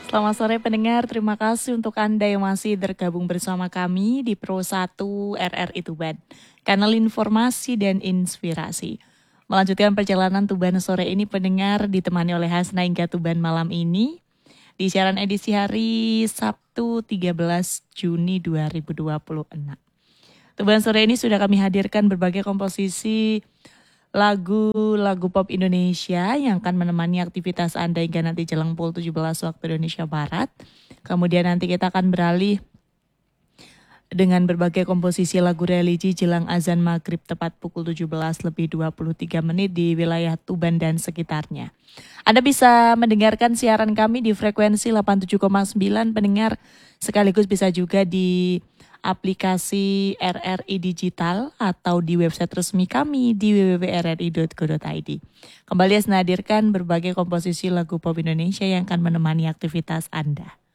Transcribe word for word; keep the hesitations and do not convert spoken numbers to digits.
Selamat sore pendengar, terima kasih untuk Anda yang masih bergabung bersama kami di Pro satu R R I Tuban, kanal informasi dan inspirasi. Melanjutkan perjalanan Tuban sore ini pendengar ditemani oleh Hasna hingga Tuban malam ini di siaran edisi hari Sabtu tiga belas Juni dua ribu dua puluh enam. Tuban sore ini sudah kami hadirkan berbagai komposisi lagu-lagu pop Indonesia yang akan menemani aktivitas Anda hingga nanti jelang pukul tujuh belas waktu Indonesia Barat. Kemudian nanti kita akan beralih dengan berbagai komposisi lagu religi jelang azan maghrib tepat pukul tujuh belas lebih dua puluh tiga menit di wilayah Tuban dan sekitarnya. Anda bisa mendengarkan siaran kami di frekuensi delapan puluh tujuh koma sembilan pendengar, sekaligus bisa juga di aplikasi R R I Digital atau di website resmi kami di w w w titik r r i titik co titik i d. Kembali hadirkan berbagai komposisi lagu pop Indonesia yang akan menemani aktivitas Anda.